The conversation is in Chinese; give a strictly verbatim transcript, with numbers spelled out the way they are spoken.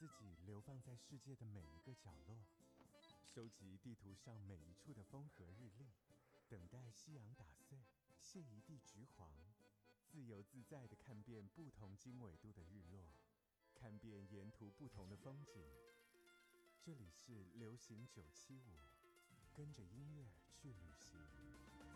自己流放在世界的每一个角落，收集地图上每一处的风和日丽，等待夕阳打碎，谢一地橘黄，自由自在地看遍不同经纬度的日落，看遍沿途不同的风景。这里是流行九七五，跟着音乐去旅行。